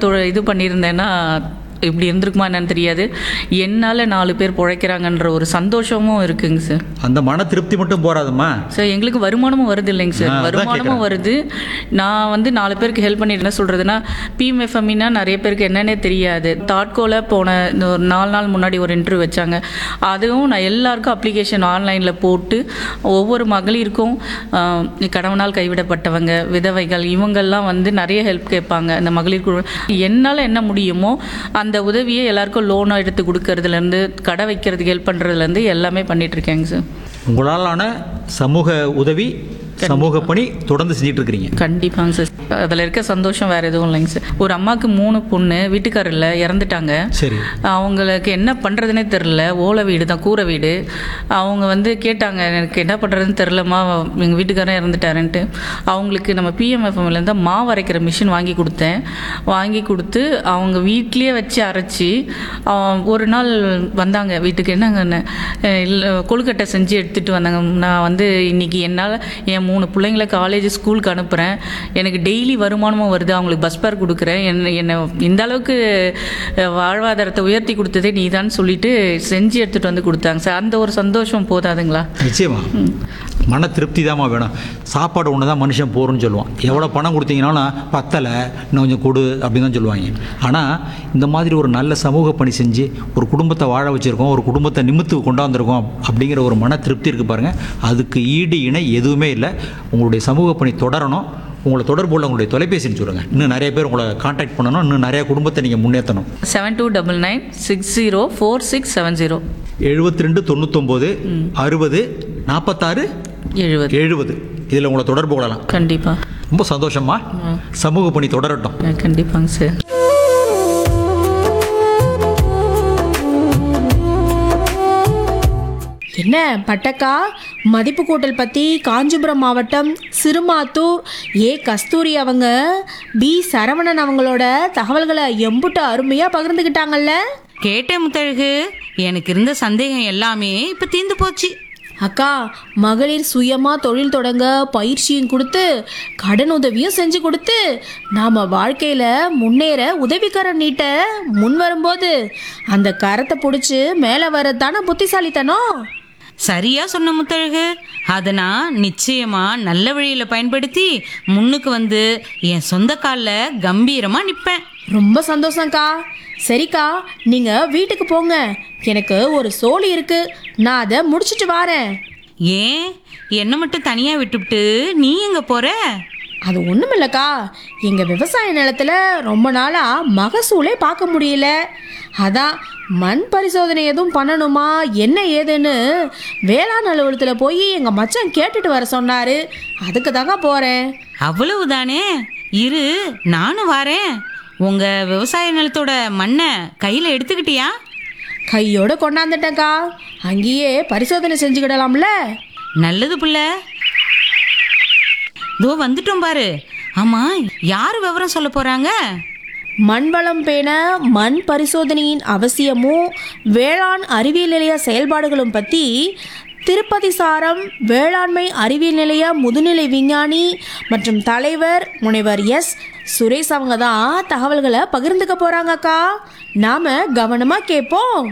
இது பண்ணியிருந்தேன்னா இப்படி இருந்திருக்குமா என்னன்னு தெரியாது. என்னால் 4 பேர் பிழைக்கிறாங்கன்ற ஒரு சந்தோஷமும் இருக்குங்க சார். அந்த மன திருப்தி மட்டும் போறாதுமா சார், எங்களுக்கு வருமானமும் வருது இல்லைங்க சார். வருமானமும் வருது. நான் வந்து 4 பேருக்கு ஹெல்ப் பண்ணி என்ன சொல்கிறதுனா, பிஎம்எஃப்எம்னா நிறைய பேருக்கு என்னன்னே தெரியாது. தாட்கோல போன இந்த ஒரு 4 நாள் முன்னாடி ஒரு இன்டர்வியூ வச்சாங்க. அதுவும் நான் எல்லாருக்கும் அப்ளிகேஷன் ஆன்லைனில் போட்டு ஒவ்வொரு மகளிருக்கும் கணவனால் கைவிடப்பட்டவங்க, விதவைகள், இவங்கெல்லாம் வந்து நிறைய ஹெல்ப் கேட்பாங்க. அந்த மகளிர் குழு என்னால் என்ன முடியுமோ அந்த உதவியை எல்லாருக்கும் லோனை எடுத்து கொடுக்கறதுலேருந்து கடை வைக்கிறதுக்கு ஹெல்ப் பண்ணுறதுலேருந்து எல்லாமே பண்ணிகிட்ருக்கேங்க சார். உங்களாலான சமூக உதவி, சமூக பணி தொடர்ந்து செஞ்சுட்டு இருக்கிறீங்க. கண்டிப்பாங்க சார். அதில் இருக்க சந்தோஷம் வேறு எதுவும் இல்லைங்க சார். ஒரு அம்மாவுக்கு 3 பொண்ணு, வீட்டுக்காரில் இறந்துட்டாங்க. சரி. அவங்களுக்கு என்ன பண்ணுறதுனே தெரில. ஓலை வீடு தான், கூரை வீடு. அவங்க வந்து கேட்டாங்க, எனக்கு என்ன பண்ணுறதுன்னு தெரிலம்மா, எங்கள் வீட்டுக்காரன் இறந்துட்டாருன்ட்டு. அவங்களுக்கு நம்ம பிஎம்எஃப்எம்லேருந்து மாவு அரைக்கிற மிஷின் வாங்கி கொடுத்தேன். வாங்கி கொடுத்து அவங்க வீட்லேயே வச்சு அரைச்சி ஒரு நாள் வந்தாங்க வீட்டுக்கு. என்னங்க இல்லை, கொழுக்கட்டை செஞ்சு எடுத்துகிட்டு வந்தாங்க. நான் வந்து இன்றைக்கி என்னால் என் 3 பிள்ளைங்களை காலேஜ் ஸ்கூலுக்கு அனுப்புகிறேன், எனக்கு டெய்லி வருமானமும் வருது, அவங்களுக்கு பஸ் பேர் கொடுக்குறேன், என்னை இந்த அளவுக்கு வாழ்வாதாரத்தை உயர்த்தி கொடுத்ததே நீ தான் சொல்லிட்டு செஞ்சு எடுத்துகிட்டு வந்து கொடுத்தாங்க சார். அந்த ஒரு சந்தோஷம் போதாதுங்களா? நிச்சயமா மன திருப்தி தாம்மா வேணும். சாப்பாடு ஒன்று தான் மனுஷன் போகிறோன்னு சொல்லுவான். எவ்வளோ பணம் கொடுத்தீங்கன்னாலும் பத்தலை, இன்னும் கொஞ்சம் கொடு அப்படின்னு தான் சொல்லுவாங்க. ஆனால் இந்த மாதிரி ஒரு நல்ல சமூக பணி செஞ்சு ஒரு குடும்பத்தை வாழ வச்சுருக்கோம், ஒரு குடும்பத்தை நிமித்து கொண்டாந்துருக்கோம் அப்படிங்கிற ஒரு மன திருப்தி இருக்குது பாருங்கள். அதுக்கு ஈடு இணை எதுவுமே இல்லை. உங்களுடைய சமூக பணி தொடரணும். உங்களை தொடர்பு உள்ள உங்களுடைய தொலைபேசின்னு சொல்லுங்கள். இன்னும் நிறைய பேர் உங்களை கான்டாக்ட் பண்ணணும். இன்னும் நிறைய குடும்பத்தை நீங்கள் முன்னேற்றணும். 7299604670 72 99 60 46 70 இதில் உங்களை தொடர்பு கொள்ளலாம். கண்டிப்பாக. ரொம்ப சந்தோஷமா. சமூக பணி தொடரட்டும். கண்டிப்பாங்க சார். என்ன பட்டக்கா, மதிப்பு கூட்டல் பற்றி காஞ்சிபுரம் மாவட்டம் சிறுமாத்தூர் கஸ்தூரி அவங்க சரவணன் அவங்களோட தகவல்களை எம்புட்டு அருமையாக பகிர்ந்துக்கிட்டாங்கல்ல. கேட்டேன் முத்தழகு. எனக்கு இருந்த சந்தேகம் எல்லாமே இப்போ தீர்ந்து போச்சு. அக்கா, மகளிர் சுயமாக தொழில் தொடங்க பயிற்சியும் கொடுத்து கடன் உதவியும் செஞ்சு கொடுத்து நாம் வாழ்க்கையில் முன்னேற உதவிக்கரம் நீட்ட முன் வரும்போது அந்த கரத்தை பிடிச்சி மேலே வரதானே புத்திசாலித்தனம். சரியா சொன்ன முத்தழகு. அதை நான் நிச்சயமா நல்ல வழியில் பயன்படுத்தி முன்னுக்கு வந்து என் சொந்த காலில் கம்பீரமாக நிற்பேன். ரொம்ப சந்தோஷம்க்கா. சரிக்கா, நீங்கள் வீட்டுக்கு போங்க. எனக்கு ஒரு சோலி இருக்கு, நான் அதை முடிச்சிட்டு வரேன். ஏன் என்னை மட்டும் தனியாக விட்டுவிட்டு நீ எங்கே போகிற? அது ஒன்றுமில்லக்கா, எங்கள் விவசாய நிலத்தில் ரொம்ப நாளாக மகசூலே பார்க்க முடியல. அதான் மண் பரிசோதனை எதுவும் பண்ணணுமா என்ன ஏதுன்னு வேளாண் அலுவலகத்தில் போய் எங்கள் மச்சான் கேட்டுட்டு வர சொன்னார். அதுக்கு தாங்க போகிறேன். அவ்வளவுதானே, இரு நானும் வரேன். உங்கள் விவசாய நிலத்தோட மண்ணை கையில் எடுத்துக்கிட்டியா? கையோட கொண்டாந்துட்டேன்க்கா. அங்கேயே பரிசோதனை செஞ்சுக்கிடலாம்ல. நல்லது பிள்ளை. இதோ வந்துட்டோம் பாரு. ஆமாம், யார் விவரம் சொல்ல போகிறாங்க? மண் வளம் பேண மண் பரிசோதனையின் அவசியமும் வேளாண் அறிவியல் நிலைய செயல்பாடுகளும் பற்றி திருப்பதி சாரம் வேளாண்மை அறிவியல் நிலைய முதுநிலை விஞ்ஞானி மற்றும் தலைவர் முனைவர் சுரேஷ் அவங்க தான் தகவல்களை பகிர்ந்துக்க போகிறாங்கக்கா. நாம் கவனமாக கேட்போம்.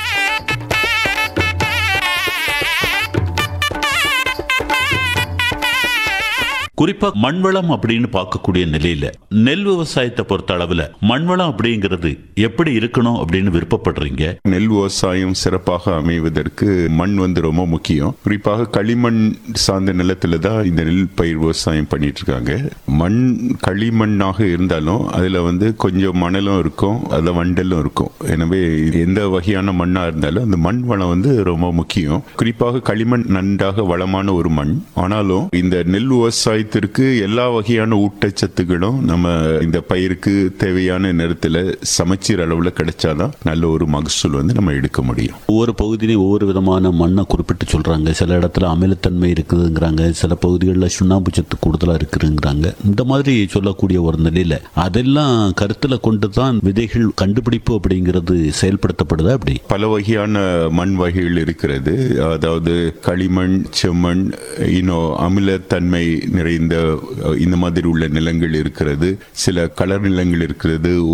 குறிப்பா மண்வளம் அப்படின்னு பார்க்கக்கூடிய நிலையில நெல் விவசாயத்தை பொறுத்த அளவுல மண்வளம் அப்படிங்கிறது எப்படி இருக்கணும் அப்படின்னு விருப்பப்படுறீங்க? நெல் விவசாயம் சிறப்பாக அமைவதற்கு மண் ரொம்ப முக்கியம். குறிப்பாக களிமண் சார்ந்த நிலத்துல தான் இந்த நெல் பயிர் விவசாயம் பண்ணிட்டு இருக்காங்க. மண் களிமண்ணாக இருந்தாலும் அதுல கொஞ்சம் மணலும் இருக்கும், அதுல வண்டலும் இருக்கும். எனவே எந்த வகையான மண்ணா இருந்தாலும் அந்த மண் வளம் ரொம்ப முக்கியம். குறிப்பாக களிமண் நன்றாக வளமான ஒரு மண். ஆனாலும் இந்த நெல் விவசாய எல்லா வகையான ஊட்டச்சத்துக்களும் நம்ம இந்த பயிருக்கு தேவையான நேரத்தில் சமச்சீர் அளவில் கிடைச்சாதான் நல்ல ஒரு மகசூல் நம்ம எடுக்க முடியும். ஒவ்வொரு பகுதியிலும் ஒவ்வொரு விதமான மண்ணை குறிப்பிட்டு சொல்றாங்க. சில இடத்துல அமிலத்தன்மை இருக்குதுங்கிறாங்க, சில பகுதிகளில் சுண்ணாம்பு சத்து கூடுதலாக இருக்குங்கிறாங்க. இந்த மாதிரி சொல்லக்கூடிய ஒரு நிலையில அதெல்லாம் கருத்தில் கொண்டு தான் விதைகள் கண்டுபிடிப்பு அப்படிங்கிறது செயல்படுத்தப்படுது. அப்படி பல வகையான மண் வகைகள் இருக்கிறது. அதாவது களிமண், செம்மண், இன்னும் அமிலத்தன்மை நிறைந்த இந்த மாதிரி உள்ள நிலங்கள் இருக்கிறது. சில கலர் நிலங்கள் இருக்கிறது,